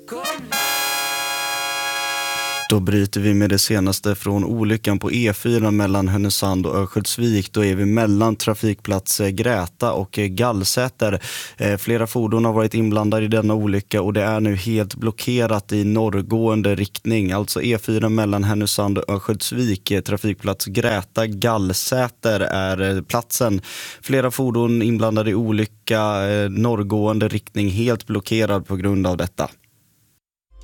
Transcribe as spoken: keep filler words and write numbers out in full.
Då bryter vi med det senaste från olyckan på E fyra mellan Härnösand och Örnsköldsvik. Då är vi mellan trafikplats Gräta och Gallsäter. Flera fordon har varit inblandade i denna olycka och det är nu helt blockerat i norrgående riktning. Alltså E fyra mellan Härnösand och Örnsköldsvik. Trafikplats Gräta, Gallsäter är platsen. Flera fordon inblandade i olycka, norrgående riktning helt blockerad på grund av detta.